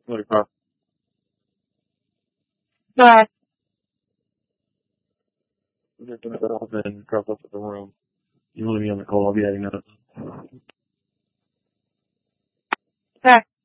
Later, Carl. Bye. I'm just gonna get off and drop up at the room. You leave me on the call. I'll be heading out. Bye.